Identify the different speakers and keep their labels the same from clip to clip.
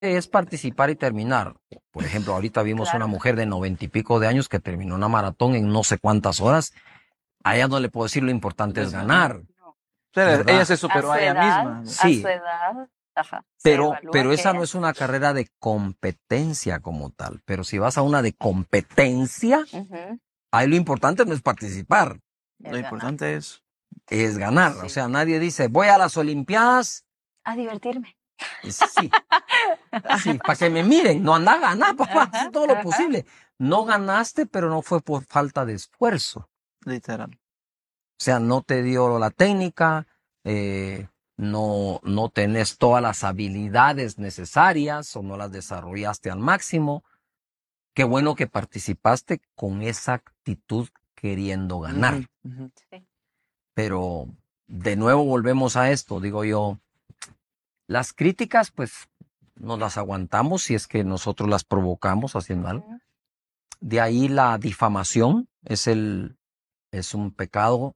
Speaker 1: es participar y terminar. Por ejemplo, ahorita vimos una mujer de 90 y pico de años que terminó una maratón en no sé cuántas horas. A ella no le puedo decir lo importante es ganar,
Speaker 2: O sea, ella
Speaker 1: ¿verdad?
Speaker 2: se superó a ella misma.
Speaker 3: A su
Speaker 1: Sí,
Speaker 3: edad, ajá, se
Speaker 1: pero
Speaker 3: evalúa qué
Speaker 1: esa no
Speaker 3: es.
Speaker 1: es una carrera de competencia como tal. Pero si vas a una de competencia,
Speaker 3: Ujú,
Speaker 1: ahí lo importante no es participar,
Speaker 2: Lo importante es...
Speaker 1: es ganar. O
Speaker 3: Sí.
Speaker 1: sea, nadie dice, voy a las Olimpiadas.
Speaker 3: A divertirme.
Speaker 1: Sí, sí, para que me miren, no anda a ganar, papá,
Speaker 3: Ajá,
Speaker 1: haz todo lo
Speaker 3: ajá.
Speaker 1: posible. No ganaste, pero no fue por falta de esfuerzo.
Speaker 2: Literal.
Speaker 1: O sea, no te dio la técnica, no tenés todas las habilidades necesarias o no las desarrollaste al máximo. Qué bueno que participaste con esa actitud queriendo ganar.
Speaker 3: Sí.
Speaker 1: Pero de nuevo volvemos a esto, digo yo, las críticas pues nos las aguantamos si es que nosotros las provocamos haciendo algo.
Speaker 3: Ujú.
Speaker 1: De ahí la difamación es un pecado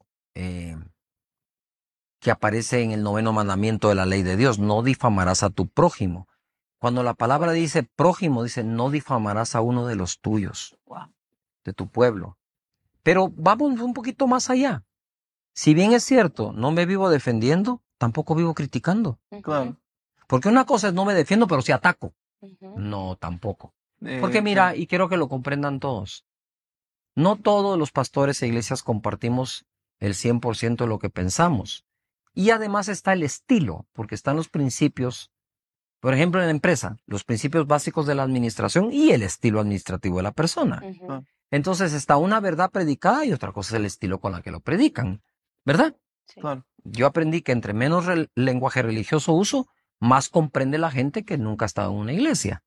Speaker 1: que aparece en el 9º mandamiento de la ley de Dios. No difamarás a tu prójimo. Cuando la palabra dice prójimo, dice no difamarás a uno de los tuyos,
Speaker 3: Wow.
Speaker 1: de tu pueblo. Pero vamos un poquito más allá. Si bien es cierto, no me vivo defendiendo, tampoco vivo criticando.
Speaker 2: Claro.
Speaker 1: Porque una cosa es no me defiendo, pero sí ataco.
Speaker 3: Ujú.
Speaker 1: No, tampoco. Porque mira, y quiero que lo comprendan todos, no todos los pastores e iglesias compartimos el 100% de lo que pensamos. Y además está el estilo, porque están los principios, por ejemplo, en la empresa, los principios básicos de la administración y el estilo administrativo de la persona.
Speaker 3: Ujú.
Speaker 1: Entonces está una verdad predicada y otra cosa es el estilo con la que lo predican, ¿verdad?
Speaker 3: Sí.
Speaker 2: Claro.
Speaker 1: Yo aprendí que entre menos lenguaje religioso uso, más comprende la gente que nunca ha estado en una iglesia.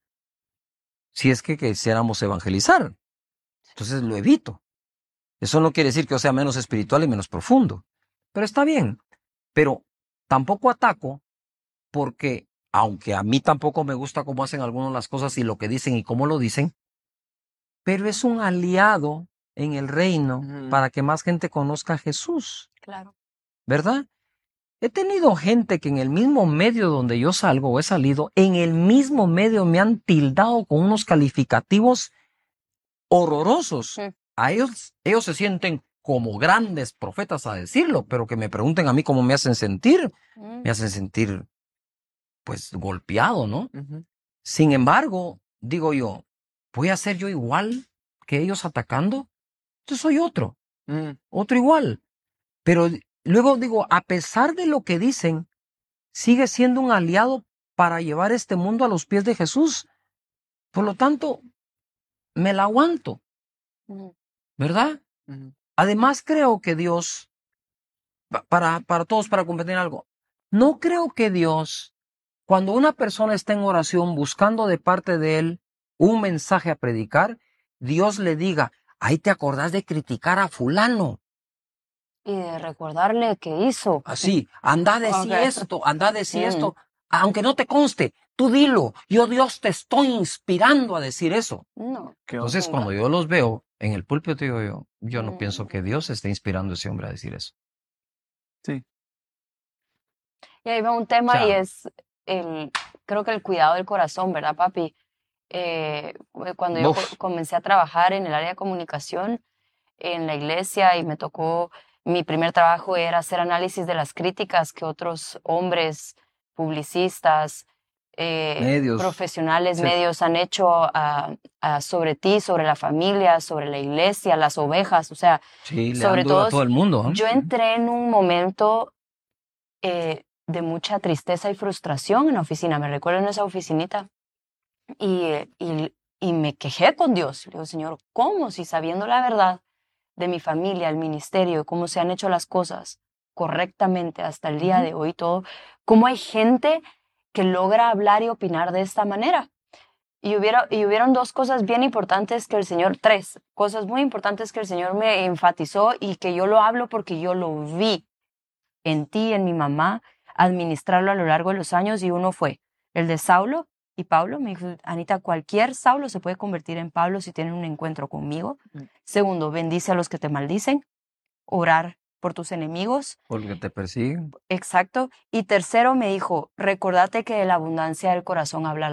Speaker 1: Si es que quisiéramos evangelizar, entonces lo evito. Eso no quiere decir que yo sea menos espiritual y menos profundo, pero está bien. Pero tampoco ataco porque, aunque a mí tampoco me gusta cómo hacen algunos las cosas y lo que dicen y cómo lo dicen, pero es un aliado en el reino para que más gente conozca a Jesús,
Speaker 3: Claro.
Speaker 1: ¿verdad? He tenido gente que en el mismo medio donde yo salgo o he salido, en el mismo medio me han tildado con unos calificativos horrorosos.
Speaker 3: Mm.
Speaker 1: A ellos se sienten como grandes profetas a decirlo, pero que me pregunten a mí cómo me hacen sentir. Me hacen sentir, pues, golpeado, ¿no? Sin embargo, digo yo, ¿voy a ser yo igual que ellos atacando? Yo soy otro igual. Pero luego digo, a pesar de lo que dicen, sigue siendo un aliado para llevar este mundo a los pies de Jesús. Por lo tanto, me la aguanto,
Speaker 3: Ujú.
Speaker 1: ¿verdad? Además, creo que Dios, para todos, para comprender algo, no creo que Dios, cuando una persona está en oración buscando de parte de él un mensaje a predicar, Dios le diga, ahí te acordás de criticar a fulano.
Speaker 3: Y de recordarle qué hizo.
Speaker 1: Así, anda a decir
Speaker 3: Ok.
Speaker 1: esto, anda a decir esto, aunque no te conste, tú dilo, yo Dios te estoy inspirando a decir eso.
Speaker 3: No.
Speaker 1: Entonces, cuando yo los veo en el púlpito, digo yo no pienso que Dios esté inspirando a ese hombre a decir eso.
Speaker 2: Sí.
Speaker 3: Y ahí va un tema
Speaker 1: O sea,
Speaker 3: y es creo que el cuidado del corazón, ¿verdad, papi? Cuando yo comencé a trabajar en el área de comunicación en la iglesia y me tocó, mi primer trabajo era hacer análisis de las críticas que otros hombres, publicistas,
Speaker 1: medios,
Speaker 3: profesionales,
Speaker 1: sí.
Speaker 3: medios han hecho sobre ti, sobre la familia, sobre la iglesia, las ovejas, o sea,
Speaker 1: Sí, le
Speaker 3: sobre
Speaker 1: dan duro a
Speaker 3: todo,
Speaker 1: todo el mundo.
Speaker 3: yo entré en un momento de mucha tristeza y frustración en la oficina. Me recuerdo en esa oficinita y me quejé con Dios. Le digo, Señor, ¿cómo si sabiendo la verdad de mi familia, el ministerio, cómo se han hecho las cosas correctamente hasta el día de hoy, todo, cómo hay gente que logra hablar y opinar de esta manera? Y hubieron dos cosas bien importantes que el Señor, tres cosas muy importantes que el Señor me enfatizó y que yo lo hablo porque yo lo vi en ti, en mi mamá, administrarlo a lo largo de los años, y uno fue el de Saulo y Pablo. Me dijo, Anita, cualquier Saulo se puede convertir en Pablo si tienen un encuentro conmigo. Segundo, bendice a los que te maldicen, orar por tus enemigos.
Speaker 1: Porque te persiguen.
Speaker 3: Exacto. Y tercero me dijo, recordate que de la abundancia del corazón habla